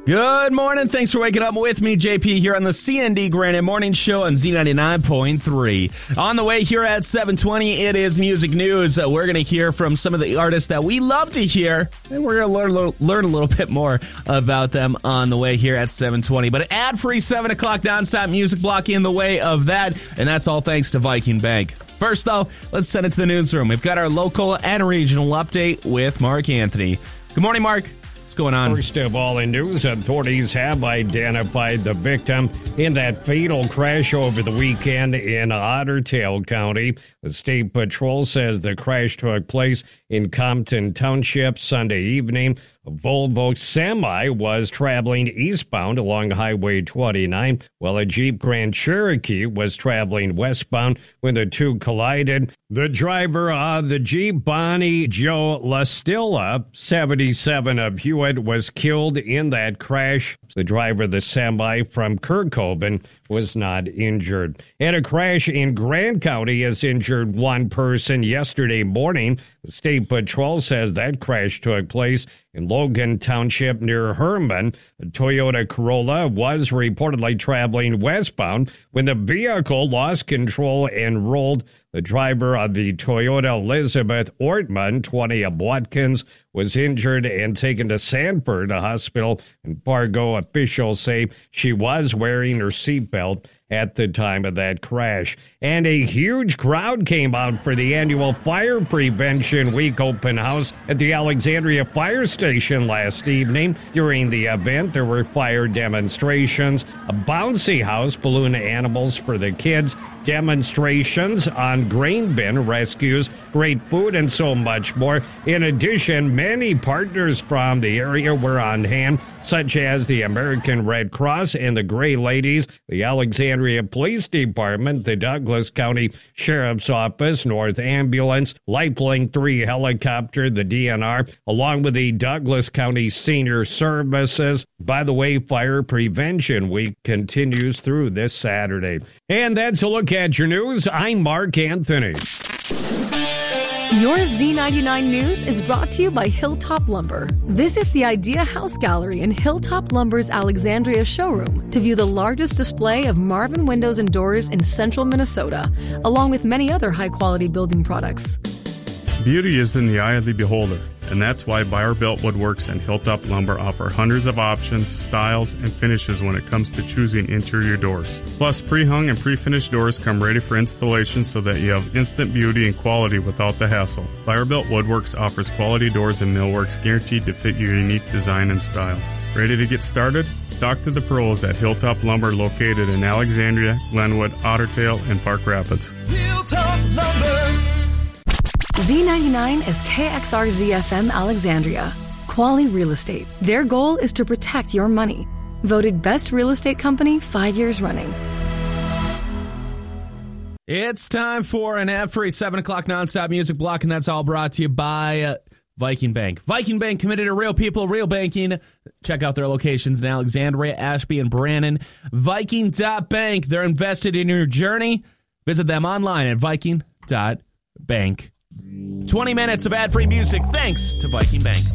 Good morning. Thanks for waking up with me, JP, here on the CND Granite Morning Show on Z99.3. On the way here at 7:20, it is music news. We're going to hear from some of the artists that we love to hear, and we're going to learn a little bit more about them on the way here at 7:20. But an ad-free 7 o'clock nonstop music block in the way of that, and that's all thanks to Viking Bank. First, though, let's send it to the newsroom. We've got our local and regional update with Mark Anthony. Good morning, Mark. What's going on? First of all, in news, authorities have identified the victim in that fatal crash over the weekend in Otter Tail County. The State Patrol says the crash took place in Compton Township Sunday evening. A Volvo semi was traveling eastbound along Highway 29, while a Jeep Grand Cherokee was traveling westbound when the two collided. The driver of the Jeep, Bonnie Joe Lastilla, 77 of Hewitt, was killed in that crash. The driver of the semi from Kirkhoven was not injured. And a crash in Grant County has injured one person yesterday morning. The State Patrol says that crash took place in Logan Township near Herman. A Toyota Corolla was reportedly traveling westbound when the vehicle lost control and rolled. The driver of the Toyota, Elizabeth Ortman, 20 of Watkins, was injured and taken to Sanford Hospital in Fargo. Officials say she was wearing her seatbelt at the time of that crash. And a huge crowd came out for the annual Fire Prevention Week open house at the Alexandria Fire Station last evening. During the event, there were fire demonstrations, a bouncy house, balloon animals for the kids, demonstrations on grain bin rescues, great food, and so much more. In addition, many partners from the area were on hand, such as the American Red Cross and the Gray Ladies, the Alexandria Police Department, the Douglas County Sheriff's Office, North Ambulance, Lifelink 3 helicopter, the DNR, along with the Douglas County Senior Services. By the way, Fire Prevention Week continues through this Saturday. And that's a look at your news. I'm Mark Anthony. Your Z99 News is brought to you by Hilltop Lumber. Visit the Idea House Gallery in Hilltop Lumber's Alexandria showroom to view the largest display of Marvin windows and doors in central Minnesota, along with many other high-quality building products. Beauty is in the eye of the beholder, and that's why Buyer-Built Woodworks and Hilltop Lumber offer hundreds of options, styles, and finishes when it comes to choosing interior doors. Plus, pre-hung and pre-finished doors come ready for installation so that you have instant beauty and quality without the hassle. Buyer-Built Woodworks offers quality doors and millworks guaranteed to fit your unique design and style. Ready to get started? Talk to the pros at Hilltop Lumber, located in Alexandria, Glenwood, Otter Tail, and Park Rapids. Hilltop Lumber. Z99 is KXRZ-FM Alexandria. Quali Real Estate. Their goal is to protect your money. Voted Best Real Estate Company 5 years running. It's time for an ad-free 7 o'clock nonstop music block, and that's all brought to you by Viking Bank. Viking Bank, committed to real people, real banking. Check out their locations in Alexandria, Ashby, and Brannan. Viking.bank. They're invested in your journey. Visit them online at Viking.bank. 20 minutes of ad-free music thanks to Viking Bank.